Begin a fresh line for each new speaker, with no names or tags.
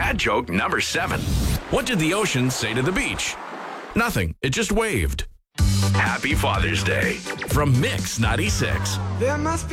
Dad joke number 7. What did the ocean say to the beach? Nothing. It just waved. Happy Father's Day from Mix 96.
There must be